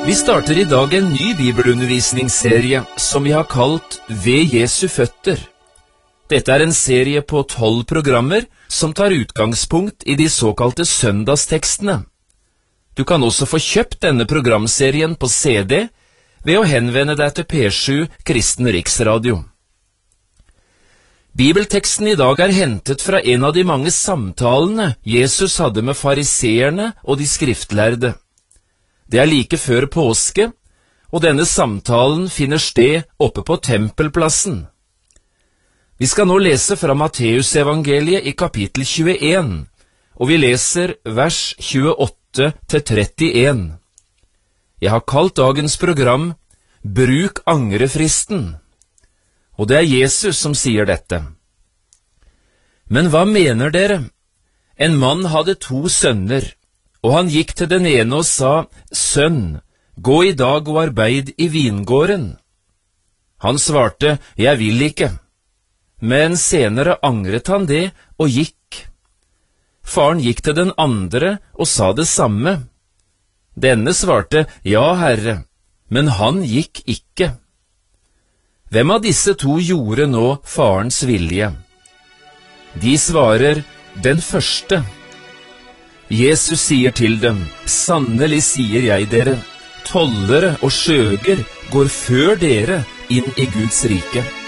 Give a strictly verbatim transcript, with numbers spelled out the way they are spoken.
Vi starter i dag en ny bibelundervisningsserie som vi har kalt Ved Jesu føtter. Dette er en serie på tolv programmer som tar utgangspunkt i de såkalte søndagstekstene. Du kan også få kjøpt denne programserien på C D ved å henvende deg til P sju Kristen Riksradio. Bibelteksten i dag er hentet fra en av de mange samtalene Jesus hadde med fariseerne og de skriftlærde. Det er like før påske, og denne samtalen finner sted oppe på tempelplassen. Vi skal nå lese fra Matteusevangeliet i kapittel tjueen, og vi leser vers tjueåtte til trettien. Jeg har kalt dagens program Bruk angrefristen, og det er Jesus som sier dette. Men hva mener dere? En mann hadde to sønner, og han gikk til den ene og sa, «Sønn, gå i dag og arbeid i vingården.» Han svarte, «Jeg vil ikke.» Men senere angret han det og gikk. Faren gikk til den andre og sa det samme. Denne svarte, «Ja, Herre», men han gikk ikke. Hvem av disse to gjorde nå farens vilje? De svarer, «Den første.» Jesus sier til dem, «Sannelig sier jeg dere, tollere og skjøger går før dere inn i Guds rike.